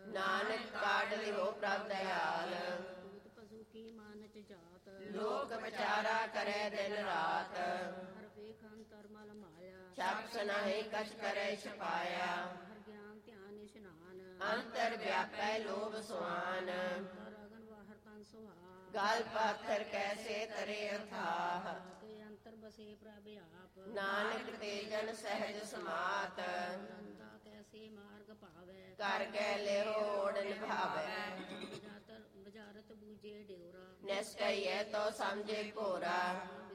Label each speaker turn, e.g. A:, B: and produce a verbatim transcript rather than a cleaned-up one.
A: ਨਾਨਕ ਕਾਢ ਲਿਓ ਪ੍ਰਭ ਦਇਆਲ।
B: ਪਸ਼ੂ ਕੀ ਮਾਨਚ ਜਾਤ,
A: ਲੋਕ ਵਿਚਾਰਾ ਕਰੇ ਦਿਨ ਰਾਤ।
B: ਹਰ ਵੇਖ ਅੰਤਰ ਮਲ ਮਾਇਆ,
A: ਛਪਸ ਨਹੀਂ ਕਛ ਕਰੇ ਛਪਾਇਆ।
B: ਹਰ ਗਿਆਨ ਧਿਆਨ ਇਸ਼ਨਾਨ,
A: ਅੰਤਰ ਵਿਆਪੈ ਲੋਭ ਸੁਆਨ।
B: ਹਰ ਅਗਨ ਬਾਹਰ ਤਨ ਸੁਹਾ,
A: ਗਲ ਪਾਥਰ ਕੈਸੇ ਤਰੇ ਅਥਾਹ।
B: ਕੇ ਅੰਤਰ ਬਸੇ ਪ੍ਰਭ ਆਪ,
A: ਨਾਨਕ ਤੇ ਜਨ ਸਹਿਜ ਸਮਾਤ।
B: ਨੰਦਾ ਕੈਸੇ ਮਾਰਗ ਭਾਵੈ,
A: ਕਰ ਕੇ ਲਿਓ ਓੜ ਨਿਭਾਵੈ।
B: ਬਜਾਰਤ ਬੂਝੇ ਡਿਉਰਾ,
A: ਨਿਸਚਈਐ ਤੋ ਸਮਝੇ ਭੋਰਾ।